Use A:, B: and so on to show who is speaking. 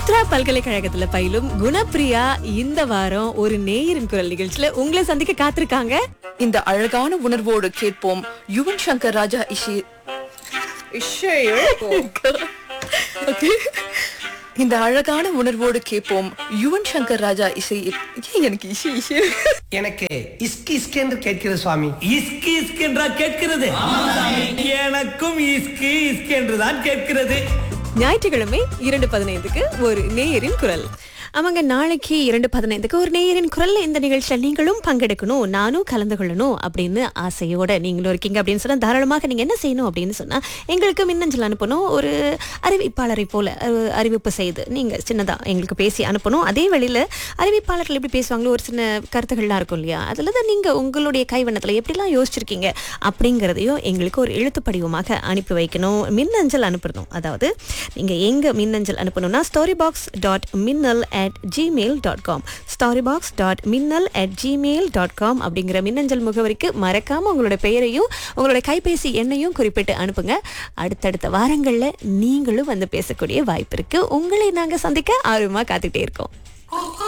A: சித்ரா பல்கலைக்கழகத்துல பயிலும் குணப்பிரியா இந்த வாரம் ஒரு நேயரின் குரல் நிகழ்ச்சியில உங்களை சந்திக்க காத்திருக்காங்க.
B: இந்த அழகான உணர்வோடு கேட்போம் யுவன் சங்கர் ராஜா இந்த அழகான உணர்வோடு கேட்போம் யுவன் சங்கர் ராஜா இசை. எனக்கு இசை இசை
C: எனக்கு இஸ்கி இஸ்கி என்று கேட்கிறது சுவாமி.
D: இஸ்கி இஸ்கி என்றா கேட்கிறது? எனக்கும் இஸ்கி இஸ்கி என்றுதான் கேட்கிறது.
A: ஞாயிற்றுக்கிழமை 2:15க்கு ஒரு நேயரின் குரல். ஆமாங்க, நாளைக்கு 2:15க்கு ஒரு நேயரின் குரல். இந்த நிகழ்ச்சியில் நீங்களும் பங்கெடுக்கணும், நானும் கலந்து கொள்ளணும் அப்படின்னு ஆசையோட நீங்களும் இருக்கீங்க அப்படின்னு சொன்னா தாராளமாக நீங்க என்ன செய்யணும் அப்படின்னு சொன்னா எங்களுக்கு மின்னஞ்சல் அனுப்பணும். ஒரு அறிவிப்பாளரை போல அறிவிப்பு செய்து நீங்க சின்னதா எங்களுக்கு பேசி அனுப்பணும். அதே வழியில அறிவிப்பாளர்கள் எப்படி பேசுவாங்களோ ஒரு சின்ன கருத்துக்கள்லாம் இருக்கும் இல்லையா, அதுல தான் நீங்க உங்களுடைய கைவண்ணத்துல எப்படிலாம் யோசிச்சிருக்கீங்க அப்படிங்கறதையும் எங்களுக்கு ஒரு எழுத்து படிவமாக அனுப்பி வைக்கணும். மின்னஞ்சல் அனுப்பணும். அதாவது நீங்க எங்க மின்னஞ்சல் அனுப்பணும்னா storybox.minnal@gmail.com storybox.minnal@gmail.com அப்படிங்கிற மின்னஞ்சல் முகவரிக்கு மறக்காம உங்களோட பெயரையும் உங்களோட கைபேசி எண்ணையும் குறிப்பிட்டு அனுப்புங்க. அடுத்தடுத்த வாரங்கள்ல நீங்களும் வந்து பேசக்கூடிய வாய்ப்பு இருக்கு. உங்களை நாங்க சந்திக்க ஆர்வமா காத்துட்டே இருக்கோம்.